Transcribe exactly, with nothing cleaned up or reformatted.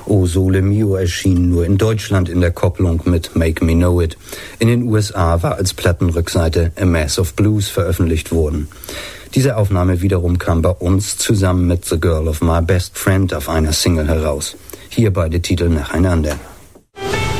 O Sole Mio erschien nur in Deutschland in der Kopplung mit Make Me Know It. In den U S A war als Plattenrückseite A Mass of Blues veröffentlicht worden. Diese Aufnahme wiederum kam bei uns zusammen mit The Girl of My Best Friend auf einer Single heraus. Hier beide Titel nacheinander.